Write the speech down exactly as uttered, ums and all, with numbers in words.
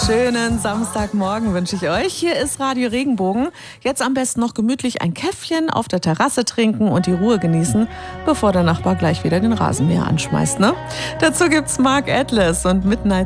Schönen Samstagmorgen wünsche ich euch. Hier ist Radio Regenbogen. Jetzt am besten noch gemütlich ein Käffchen auf der Terrasse trinken und die Ruhe genießen, bevor der Nachbar gleich wieder den Rasenmäher anschmeißt, ne? Dazu gibt's Mark Atlas und Midnight